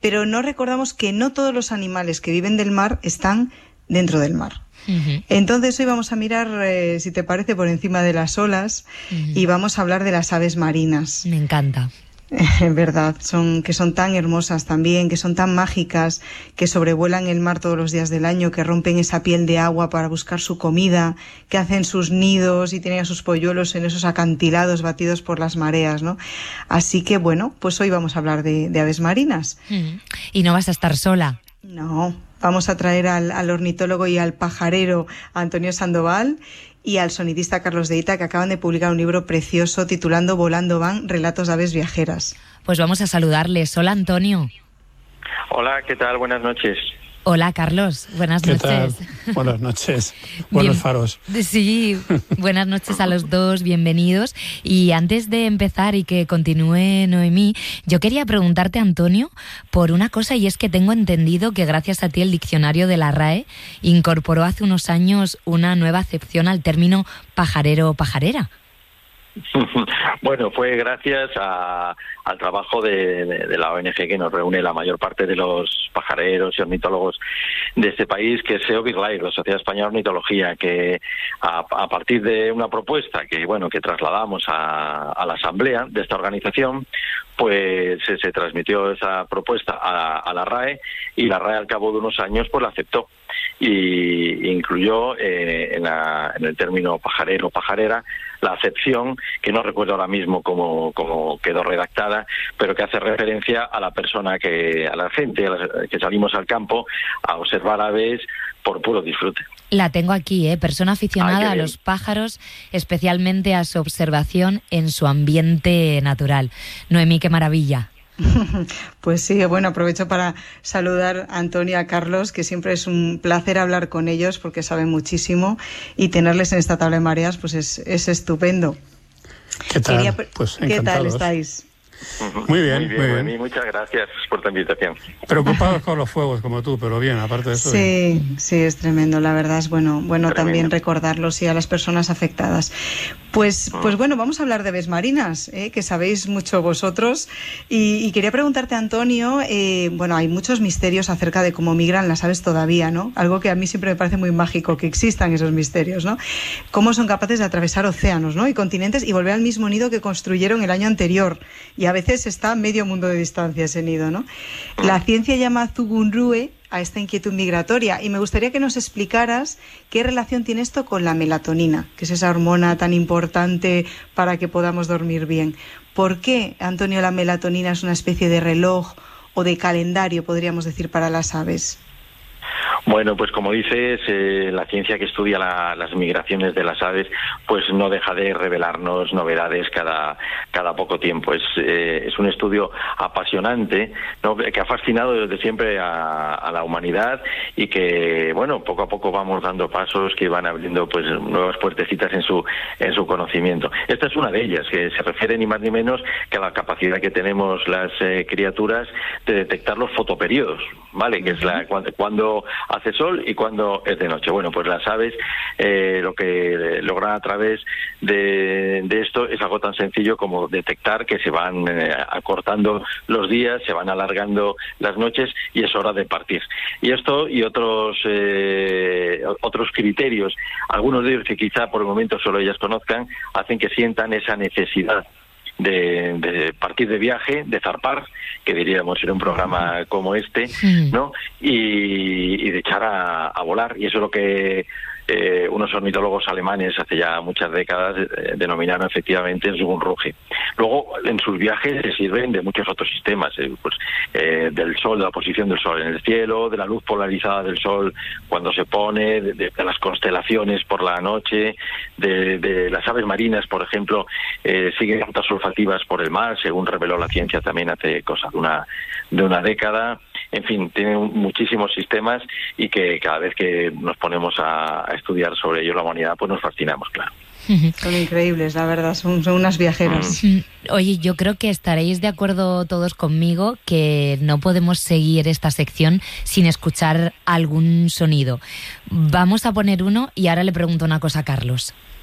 pero no recordamos que no todos los animales que viven del mar están dentro del mar. Entonces hoy vamos a mirar, si te parece, por encima de las olas y vamos a hablar de las aves marinas. Me encanta. En verdad, que son tan hermosas también, que son tan mágicas, que sobrevuelan el mar todos los días del año, que rompen esa piel de agua para buscar su comida, que hacen sus nidos y tienen a sus polluelos en esos acantilados batidos por las mareas, ¿no? Así que bueno, pues hoy vamos a hablar de aves marinas. ¿Y no vas a estar sola? No, vamos a traer al ornitólogo y al pajarero Antonio Sandoval y al sonidista Carlos de Ita, que acaban de publicar un libro precioso titulando Volando van, relatos de aves viajeras. Pues vamos a saludarles. Hola, Antonio. Hola, ¿qué tal? Buenas noches. Hola, Carlos. Buenas noches. ¿Qué tal? Buenas noches. Buenos faros. Sí, buenas noches a los dos, bienvenidos. Y antes de empezar y que continúe Noemí, yo quería preguntarte, Antonio, por una cosa, y es que tengo entendido que gracias a ti el diccionario de la RAE incorporó hace unos años una nueva acepción al término pajarero o pajarera. Bueno, fue gracias al trabajo de la ONG que nos reúne la mayor parte de los pajareros y ornitólogos de este país, que es SEO Birlair, la Sociedad Española de Ornitología, que a partir de una propuesta que trasladamos a la asamblea de esta organización, pues se transmitió esa propuesta a la RAE, y la RAE al cabo de unos años pues la aceptó y incluyó en el término pajarero o pajarera la acepción, que no recuerdo ahora mismo cómo quedó redactada, pero que hace referencia a la persona a la gente que salimos al campo a observar aves por puro disfrute. La tengo aquí, persona aficionada a los pájaros, especialmente a su observación en su ambiente natural. Noemí, qué maravilla. Pues sí, bueno, aprovecho para saludar a Antonio y a Carlos, que siempre es un placer hablar con ellos porque saben muchísimo, y tenerles en esta tabla de mareas pues es estupendo. ¿Qué tal? Pues ¿qué tal estáis? Muy bien. Y muchas gracias por tu invitación. Preocupados con los fuegos como tú, pero bien, aparte de eso. Sí, es tremendo, la verdad es bueno también recordarlos y a las personas afectadas. Pues bueno, vamos a hablar de aves marinas, que sabéis mucho vosotros, y quería preguntarte, Antonio, hay muchos misterios acerca de cómo migran las aves todavía, ¿no? Algo que a mí siempre me parece muy mágico, que existan esos misterios, ¿no? Cómo son capaces de atravesar océanos, ¿no? Y continentes y volver al mismo nido que construyeron el año anterior, y a veces está a medio mundo de distancia ese nido, ¿no? La ciencia llama Zugunrue a esta inquietud migratoria, y me gustaría que nos explicaras qué relación tiene esto con la melatonina, que es esa hormona tan importante para que podamos dormir bien. ¿Por qué, Antonio, la melatonina es una especie de reloj o de calendario, podríamos decir, para las aves? Bueno, pues como dices, la ciencia que estudia las migraciones de las aves, pues no deja de revelarnos novedades cada poco tiempo. Es un estudio apasionante, ¿no?, que ha fascinado desde siempre a la humanidad, y que, bueno, poco a poco vamos dando pasos que van abriendo pues nuevas puertecitas en su conocimiento. Esta es una de ellas, que se refiere ni más ni menos que a la capacidad que tenemos las criaturas de detectar los fotoperiodos, ¿vale? Que es cuando hace sol y cuando es de noche. Bueno, pues las aves lo que logran a través de esto es algo tan sencillo como detectar que se van acortando los días, se van alargando las noches y es hora de partir. Y esto y otros criterios, algunos de ellos que quizá por el momento solo ellas conozcan, hacen que sientan esa necesidad de partir de viaje, de zarpar, que diríamos en un programa como este, ¿no? Y de echar a volar. Y eso es lo que unos ornitólogos alemanes hace ya muchas décadas denominaron efectivamente el Zugunruge. Luego, en sus viajes se sirven de muchos otros sistemas, del sol, de la posición del sol en el cielo, de la luz polarizada del sol cuando se pone, de las constelaciones por la noche, de las aves marinas, por ejemplo, siguen rutas olfativas por el mar, según reveló la ciencia también hace cosa de una década. En fin, tienen muchísimos sistemas, y que cada vez que nos ponemos a estudiar sobre ello la humanidad, pues nos fascinamos, claro. Son increíbles, la verdad, son unas viajeras. Oye, yo creo que estaréis de acuerdo todos conmigo que no podemos seguir esta sección sin escuchar algún sonido. Vamos a poner uno, y ahora le pregunto una cosa a Carlos.